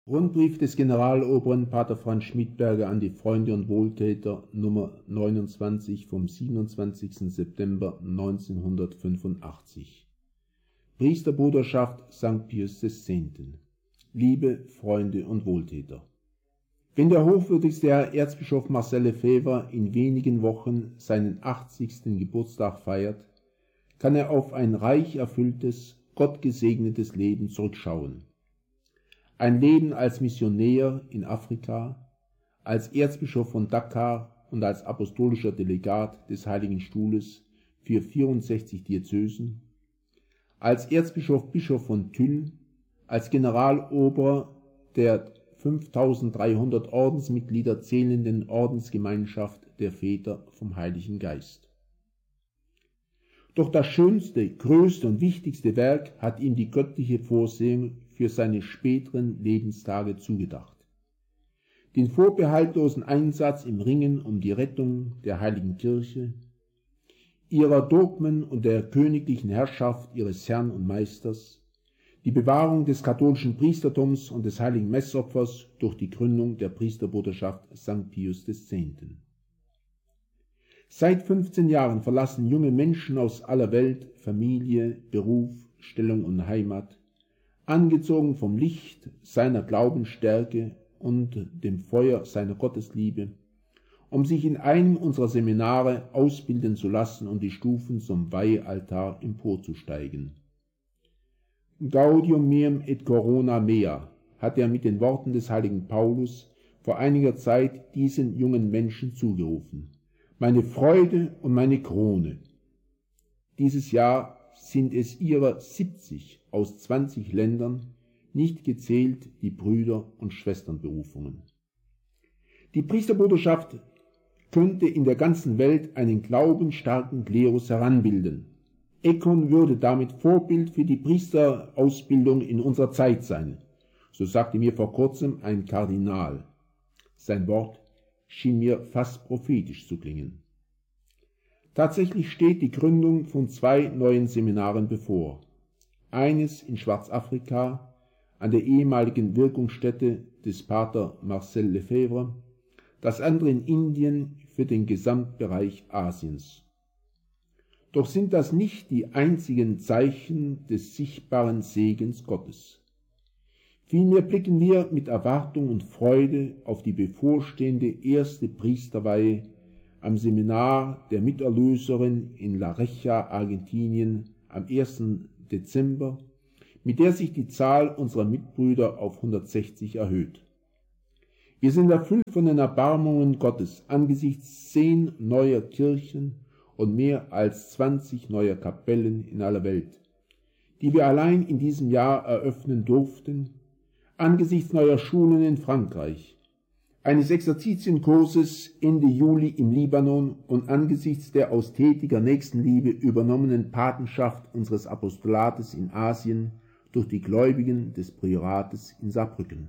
Rundbrief des Generaloberen Pater Franz Schmidberger an die Freunde und Wohltäter Nummer 29 vom 27. September 1985. Priesterbruderschaft St. Pius X. Liebe Freunde und Wohltäter. Wenn der hochwürdigste Herr Erzbischof Marcel Lefebvre in wenigen Wochen seinen 80. Geburtstag feiert, kann er auf ein reich erfülltes, gottgesegnetes Leben zurückschauen. Ein Leben als Missionär in Afrika, als Erzbischof von Dakar und als apostolischer Delegat des Heiligen Stuhles für 64 Diözesen, als Bischof von Tulle, als Generalober der 5300 Ordensmitglieder zählenden Ordensgemeinschaft der Väter vom Heiligen Geist. Doch das schönste, größte und wichtigste Werk hat ihm die göttliche Vorsehung für seine späteren Lebenstage zugedacht. Den vorbehaltlosen Einsatz im Ringen um die Rettung der Heiligen Kirche, ihrer Dogmen und der königlichen Herrschaft ihres Herrn und Meisters, die Bewahrung des katholischen Priestertums und des heiligen Messopfers durch die Gründung der Priesterbruderschaft St. Pius X. Seit 15 Jahren verlassen junge Menschen aus aller Welt Familie, Beruf, Stellung und Heimat, angezogen vom Licht seiner Glaubensstärke und dem Feuer seiner Gottesliebe, um sich in einem unserer Seminare ausbilden zu lassen und die Stufen zum Weihealtar emporzusteigen. Gaudium meam et corona mea, hat er mit den Worten des heiligen Paulus vor einiger Zeit diesen jungen Menschen zugerufen. Meine Freude und meine Krone. Dieses Jahr sind es ihrer 70 aus 20 Ländern, nicht gezählt die Brüder- und Schwesternberufungen. Die Priesterbruderschaft könnte in der ganzen Welt einen glaubensstarken Klerus heranbilden. Eckern würde damit Vorbild für die Priesterausbildung in unserer Zeit sein, so sagte mir vor kurzem ein Kardinal. Sein Wort schien mir fast prophetisch zu klingen. Tatsächlich steht die Gründung von 2 neuen Seminaren bevor. Eines in Schwarzafrika, an der ehemaligen Wirkungsstätte des Pater Marcel Lefebvre, das andere in Indien für den Gesamtbereich Asiens. Doch sind das nicht die einzigen Zeichen des sichtbaren Segens Gottes. Vielmehr blicken wir mit Erwartung und Freude auf die bevorstehende erste Priesterweihe am Seminar der Miterlöserin in La Recha, Argentinien, am 1. Dezember, mit der sich die Zahl unserer Mitbrüder auf 160 erhöht. Wir sind erfüllt von den Erbarmungen Gottes angesichts 10 neuer Kirchen und mehr als 20 neuer Kapellen in aller Welt, die wir allein in diesem Jahr eröffnen durften, angesichts neuer Schulen in Frankreich, eines Exerzitienkurses Ende Juli im Libanon und angesichts der aus tätiger Nächstenliebe übernommenen Patenschaft unseres Apostolates in Asien durch die Gläubigen des Priorates in Saarbrücken.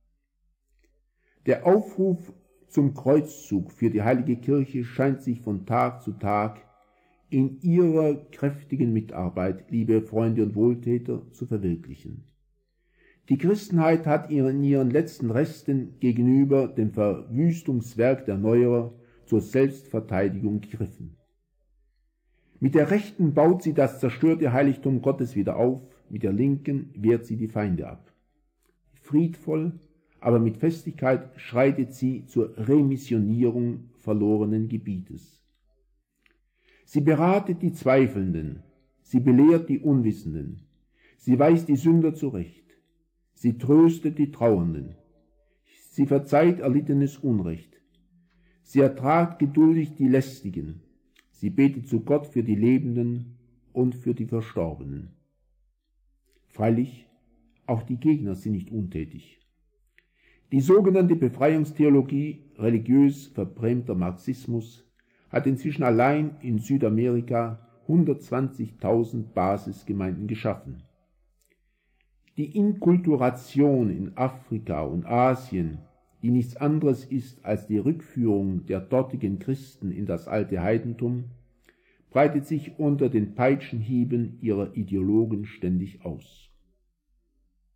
Der Aufruf zum Kreuzzug für die Heilige Kirche scheint sich von Tag zu Tag in ihrer kräftigen Mitarbeit, liebe Freunde und Wohltäter, zu verwirklichen. Die Christenheit hat in ihren letzten Resten gegenüber dem Verwüstungswerk der Neuerer zur Selbstverteidigung gegriffen. Mit der rechten baut sie das zerstörte Heiligtum Gottes wieder auf, mit der linken wehrt sie die Feinde ab. Friedvoll, aber mit Festigkeit schreitet sie zur Remissionierung verlorenen Gebietes. Sie beratet die Zweifelnden, sie belehrt die Unwissenden, sie weist die Sünder zurecht. Sie tröstet die Trauernden, sie verzeiht erlittenes Unrecht, sie ertragt geduldig die Lästigen, sie betet zu Gott für die Lebenden und für die Verstorbenen. Freilich, auch die Gegner sind nicht untätig. Die sogenannte Befreiungstheologie, religiös verbrämter Marxismus, hat inzwischen allein in Südamerika 120.000 Basisgemeinden geschaffen. Die Inkulturation in Afrika und Asien, die nichts anderes ist als die Rückführung der dortigen Christen in das alte Heidentum, breitet sich unter den Peitschenhieben ihrer Ideologen ständig aus.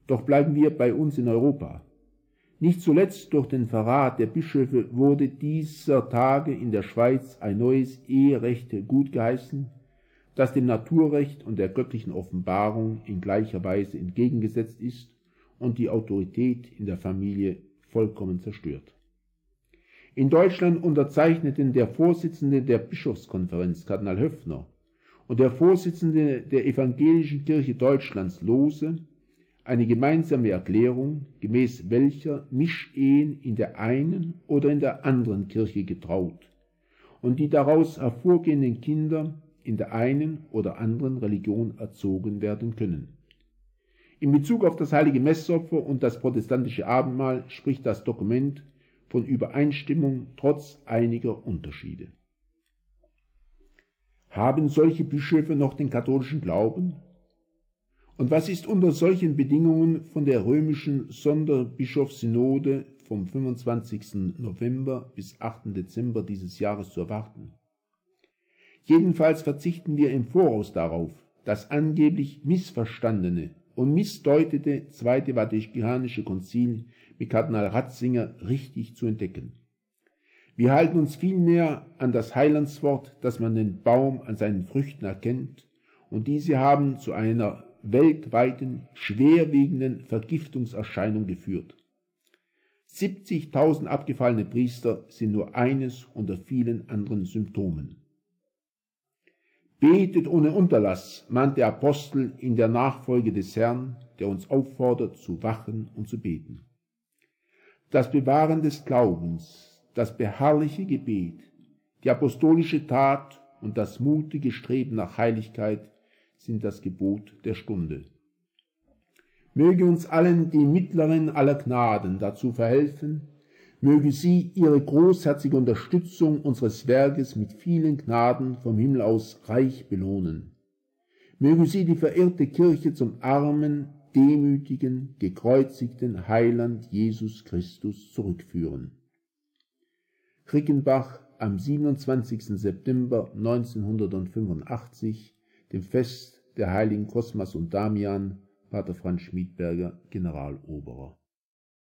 Doch bleiben wir bei uns in Europa. Nicht zuletzt durch den Verrat der Bischöfe wurde dieser Tage in der Schweiz ein neues Eherecht gutgeheißen, das dem Naturrecht und der göttlichen Offenbarung in gleicher Weise entgegengesetzt ist und die Autorität in der Familie vollkommen zerstört. In Deutschland unterzeichneten der Vorsitzende der Bischofskonferenz, Kardinal Höffner, und der Vorsitzende der Evangelischen Kirche Deutschlands, Lohse, eine gemeinsame Erklärung, gemäß welcher Mischehen in der einen oder in der anderen Kirche getraut und die daraus hervorgehenden Kinder in der einen oder anderen Religion erzogen werden können. In Bezug auf das heilige Messopfer und das protestantische Abendmahl spricht das Dokument von Übereinstimmung trotz einiger Unterschiede. Haben solche Bischöfe noch den katholischen Glauben? Und was ist unter solchen Bedingungen von der römischen Sonderbischofssynode vom 25. November bis 8. Dezember dieses Jahres zu erwarten? Jedenfalls verzichten wir im Voraus darauf, das angeblich missverstandene und missdeutete Zweite Vatikanische Konzil mit Kardinal Ratzinger richtig zu entdecken. Wir halten uns vielmehr an das Heilandswort, dass man den Baum an seinen Früchten erkennt, und diese haben zu einer weltweiten, schwerwiegenden Vergiftungserscheinung geführt. 70.000 abgefallene Priester sind nur eines unter vielen anderen Symptomen. Betet ohne Unterlass, mahnt der Apostel in der Nachfolge des Herrn, der uns auffordert, zu wachen und zu beten. Das Bewahren des Glaubens, das beharrliche Gebet, die apostolische Tat und das mutige Streben nach Heiligkeit sind das Gebot der Stunde. Möge uns allen die Mittlerin aller Gnaden dazu verhelfen, möge sie ihre großherzige Unterstützung unseres Werkes mit vielen Gnaden vom Himmel aus reich belohnen. Möge sie die verehrte Kirche zum armen, demütigen, gekreuzigten Heiland Jesus Christus zurückführen. Rickenbach am 27. September 1985, dem Fest der heiligen Cosmas und Damian, Pater Franz Schmiedberger, Generaloberer.